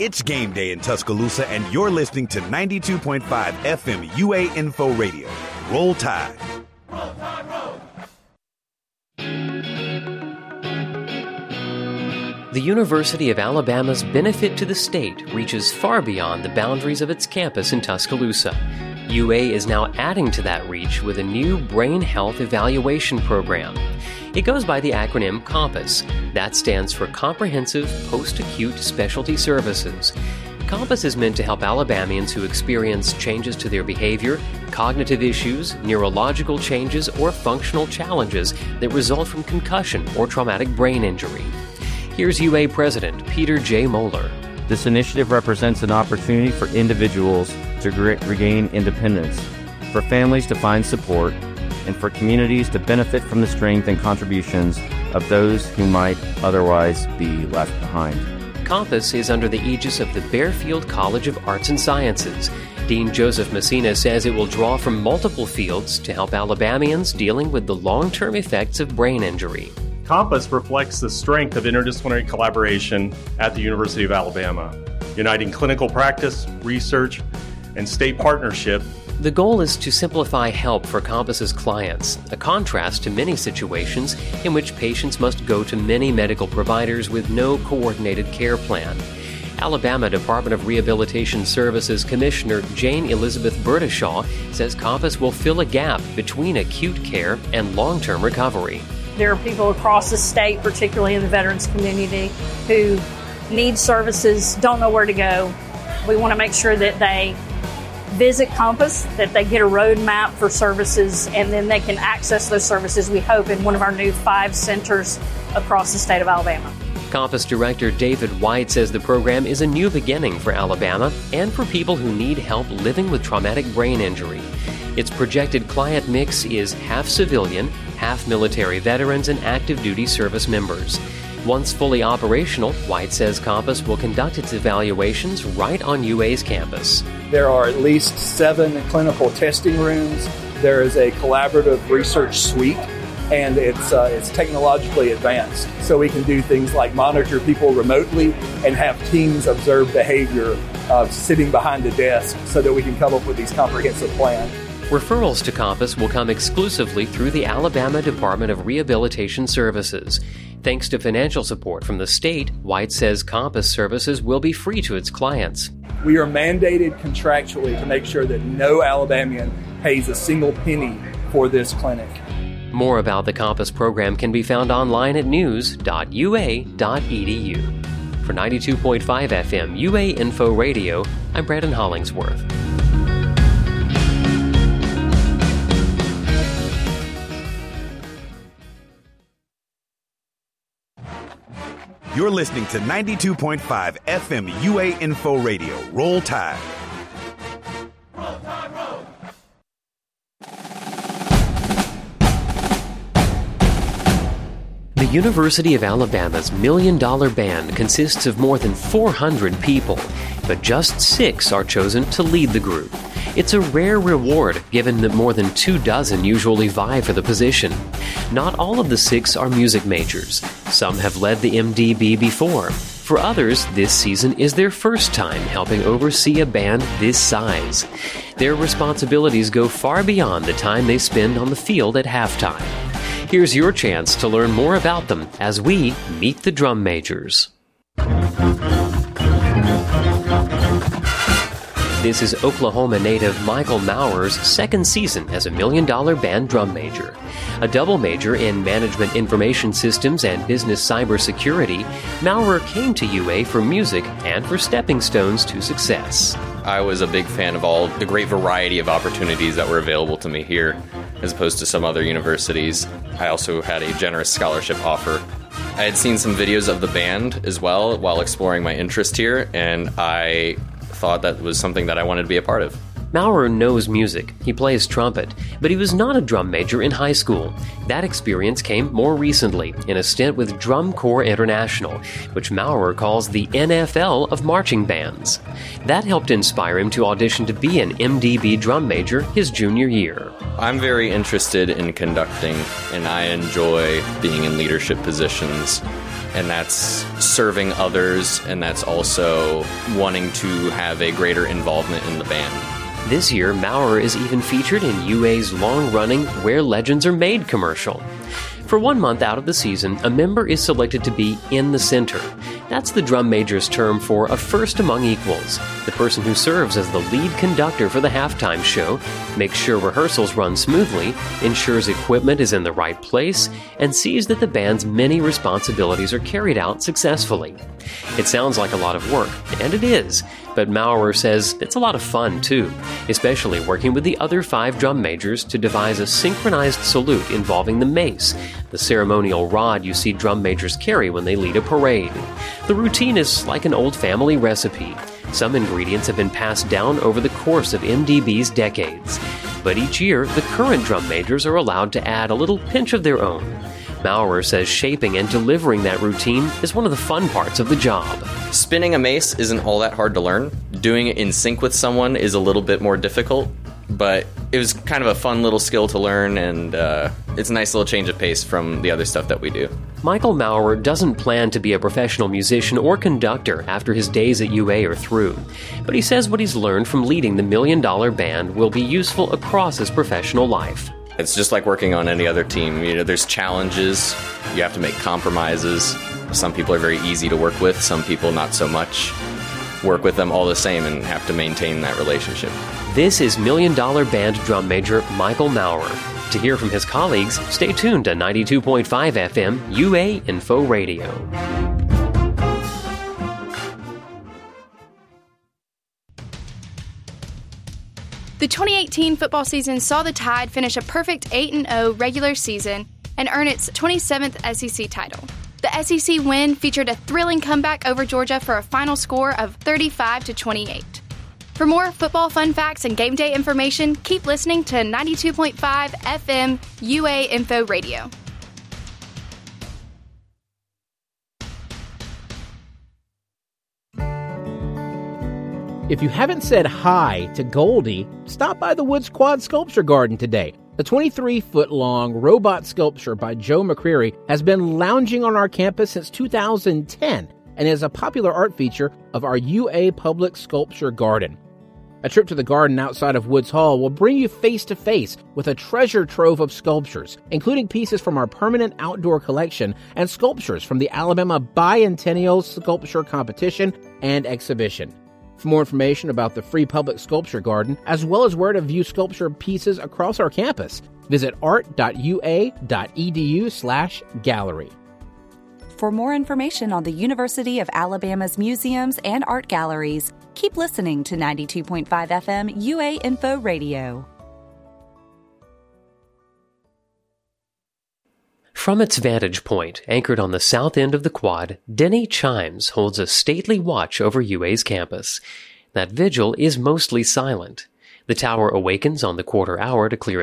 It's game day in Tuscaloosa, and you're listening to 92.5 FM UA Info Radio. Roll Tide. Roll Tide, roll. The University of Alabama's benefit to the state reaches far beyond the boundaries of its campus in Tuscaloosa. UA is now adding to that reach with a new brain health evaluation program. It goes by the acronym COMPASS. That stands for Comprehensive Post-Acute Specialty Services. COMPASS is meant to help Alabamians who experience changes to their behavior, cognitive issues, neurological changes, or functional challenges that result from concussion or traumatic brain injury. Here's UA President Peter J. Moeller. This initiative represents an opportunity for individuals to regain independence, for families to find support, and for communities to benefit from the strength and contributions of those who might otherwise be left behind. COMPASS is under the aegis of the Bearfield College of Arts and Sciences. Dean Joseph Messina says it will draw from multiple fields to help Alabamians dealing with the long-term effects of brain injury. COMPASS reflects the strength of interdisciplinary collaboration at the University of Alabama, uniting clinical practice, research, and state partnership. The goal is to simplify help for COMPASS's clients, a contrast to many situations in which patients must go to many medical providers with no coordinated care plan. Alabama Department of Rehabilitation Services Commissioner Jane Elizabeth Burdishaw says COMPASS will fill a gap between acute care and long-term recovery. There are people across the state, particularly in the veterans community, who need services, don't know where to go. We want to make sure that they visit COMPASS, that they get a roadmap for services, and then they can access those services, we hope, in one of our new 5 centers across the state of Alabama. COMPASS Director David White says the program is a new beginning for Alabama and for people who need help living with traumatic brain injury. Its projected client mix is half civilian, half military veterans, and active duty service members. Once fully operational, White says COMPASS will conduct its evaluations right on UA's campus. There are at least 7 clinical testing rooms. There is a collaborative research suite, and it's technologically advanced. So we can do things like monitor people remotely and have teams observe behavior sitting behind a desk so that we can come up with these comprehensive plans. Referrals to COMPASS will come exclusively through the Alabama Department of Rehabilitation Services. Thanks to financial support from the state, White says COMPASS services will be free to its clients. We are mandated contractually to make sure that no Alabamian pays a single penny for this clinic. More about the COMPASS program can be found online at news.ua.edu. For 92.5 FM UA Info Radio, I'm Brandon Hollingsworth. You're listening to 92.5 FM UA Info Radio. Roll Tide. Roll Tide, roll. The University of Alabama's $1 Million Band consists of more than 400 people, but just 6 are chosen to lead the group. It's a rare reward, given that more than 24 usually vie for the position. Not all of the 6 are music majors. Some have led the MDB before. For others, this season is their first time helping oversee a band this size. Their responsibilities go far beyond the time they spend on the field at halftime. Here's your chance to learn more about them as we meet the drum majors. This is Oklahoma native Michael Maurer's second season as a $1 Million Band drum major. A double major in Management Information Systems and Business Cybersecurity, Maurer came to UA for music and for stepping stones to success. I was a big fan of all the great variety of opportunities that were available to me here, as opposed to some other universities. I also had a generous scholarship offer. I had seen some videos of the band as well while exploring my interest here, and I thought that was something that I wanted to be a part of. Maurer knows music. He plays trumpet, but he was not a drum major in high school. That experience came more recently in a stint with Drum Corps International, which Maurer calls the NFL of marching bands. That helped inspire him to audition to be an MDB drum major his junior year. I'm very interested in conducting, and I enjoy being in leadership positions. and that's serving others, and that's also wanting to have a greater involvement in the band. This year, Maurer is even featured in UA's long-running Where Legends Are Made commercial. For 1 month out of the season, a member is selected to be in the center. That's the drum major's term for a first among equals. The person who serves as the lead conductor for the halftime show, makes sure rehearsals run smoothly, ensures equipment is in the right place, and sees that the band's many responsibilities are carried out successfully. It sounds like a lot of work, and it is, but Maurer says it's a lot of fun too, especially working with the other 5 drum majors to devise a synchronized salute involving the mace, the ceremonial rod you see drum majors carry when they lead a parade. The routine is like an old family recipe. Some ingredients have been passed down over the course of MDB's decades. But each year, the current drum majors are allowed to add a little pinch of their own. Maurer says shaping and delivering that routine is one of the fun parts of the job. Spinning a mace isn't all that hard to learn. Doing it in sync with someone is a little bit more difficult, but it was kind of a fun little skill to learn, and it's a nice little change of pace from the other stuff that we do. Michael Maurer doesn't plan to be a professional musician or conductor after his days at UA are through, but he says what he's learned from leading the $1 Million Band will be useful across his professional life. It's just like working on any other team. You know, there's challenges. You have to make compromises. Some people are very easy to work with. Some people not so much. Work with them all the same and have to maintain that relationship. This is $1 Million Band drum major Michael Maurer. To hear from his colleagues, stay tuned to 92.5 FM UA Info Radio. The 2018 football season saw the Tide finish a perfect 8-0 regular season and earn its 27th SEC title. The SEC win featured a thrilling comeback over Georgia for a final score of 35-28. For more football fun facts and game day information, keep listening to 92.5 FM UA Info Radio. If you haven't said hi to Goldie, stop by the Woods Quad Sculpture Garden today. The 23-foot-long robot sculpture by Joe McCreary has been lounging on our campus since 2010 and is a popular art feature of our UA Public Sculpture Garden. A trip to the garden outside of Woods Hall will bring you face-to-face with a treasure trove of sculptures, including pieces from our permanent outdoor collection and sculptures from the Alabama Biennial Sculpture Competition and Exhibition. For more information about the free public sculpture garden, as well as where to view sculpture pieces across our campus, visit art.ua.edu/gallery. For more information on the University of Alabama's museums and art galleries, keep listening to 92.5 FM UA Info Radio. From its vantage point, anchored on the south end of the quad, Denny Chimes holds a stately watch over UA's campus. That vigil is mostly silent. The tower awakens on the quarter hour to clear